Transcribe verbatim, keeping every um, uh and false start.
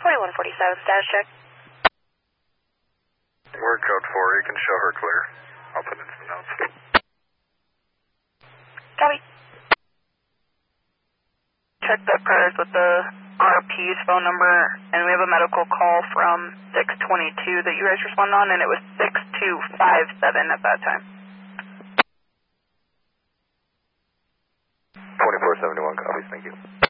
twenty-one forty-seven, status check. Word code four, you can show her clear. I'll put it in some notes. Copy. Check the prayers with the R O P's phone number, and we have a medical call from six twenty-two that you guys responded on, and it was six two five seven at that time. twenty-four seventy-one copies, thank you.